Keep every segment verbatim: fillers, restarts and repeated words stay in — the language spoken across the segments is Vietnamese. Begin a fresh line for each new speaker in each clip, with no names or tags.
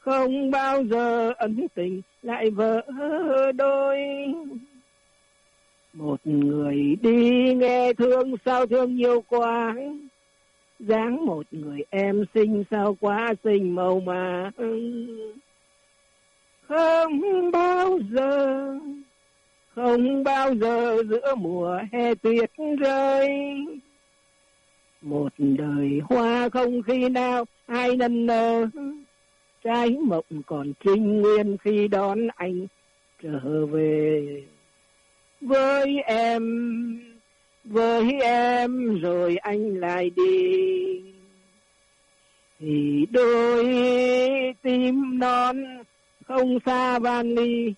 không bao giờ ân tình lại vỡ đôi. Một người đi nghe thương sao thương nhiều quá, dáng một người em xinh sao quá xinh màu mà. Không bao giờ, không bao giờ giữa mùa hè tuyết rơi, một đời hoa không khi nào ai nần nơ, trái mộng còn trinh nguyên khi đón anh trở về. Với em, với em rồi anh lại đi, thì đôi tim non không xa van ly.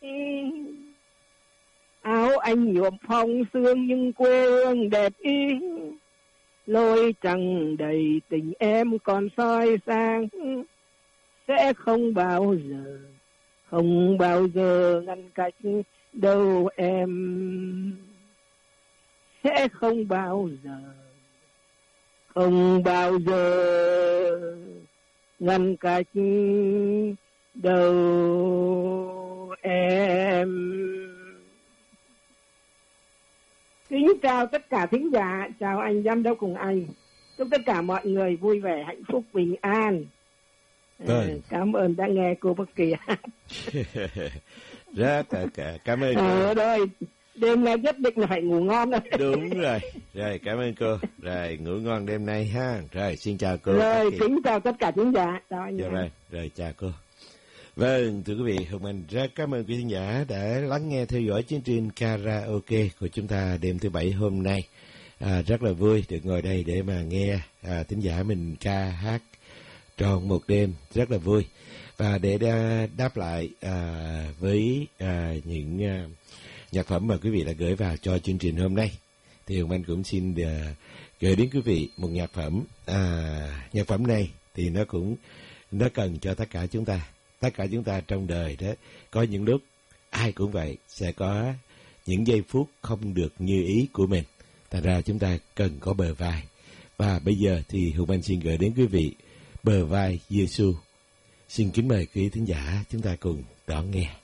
Áo anh nhuộm phong sương nhưng quê hương đẹp ý, lối trăng đầy tình em còn soi sáng. Sẽ không bao giờ, không bao giờ ngăn cách đâu em. Sẽ không bao giờ, không bao giờ ngăn cách đâu em. Kính chào tất cả thính giả, chào anh giám đốc cùng anh. Chúc tất cả mọi người vui vẻ, hạnh phúc, bình an. À, cảm ơn đã nghe cô Bất Kỳ hát.
Rất là cả cảm ơn.
Ờ rồi, đêm nay nhất định là phải ngủ ngon rồi.
Đúng rồi, rồi cảm ơn cô. Rồi ngủ ngon đêm nay ha. Rồi xin chào cô.
Rồi kính chào tất cả thính giả, chào anh.
Dạ rồi, rồi chào cô. Vâng, thưa quý vị, Hùng Anh rất cảm ơn quý khán giả đã lắng nghe theo dõi chương trình karaoke của chúng ta đêm thứ Bảy hôm nay. À, rất là vui được ngồi đây để mà nghe à, thính giả mình ca hát tròn một đêm, rất là vui. Và để đa, đáp lại à, với à, những à, nhạc phẩm mà quý vị đã gửi vào cho chương trình hôm nay, thì Hùng Anh cũng xin à, gửi đến quý vị một nhạc phẩm. À, nhạc phẩm này thì nó cũng nó cần cho tất cả chúng ta. Tất cả chúng ta trong đời đó, có những lúc ai cũng vậy, sẽ có những giây phút không được như ý của mình. Thành ra chúng ta cần có bờ vai. Và bây giờ thì Hùng Anh xin gửi đến quý vị Bờ Vai Giê-xu. Xin kính mời quý thính giả chúng ta cùng đón nghe.